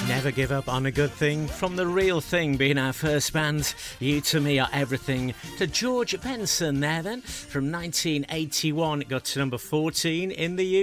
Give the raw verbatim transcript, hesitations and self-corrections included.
Never give up on a good thing. From The Real Thing being our first band, You To Me Are Everything, to George Benson there then. From nineteen eighty-one, it got to number fourteen in the U K.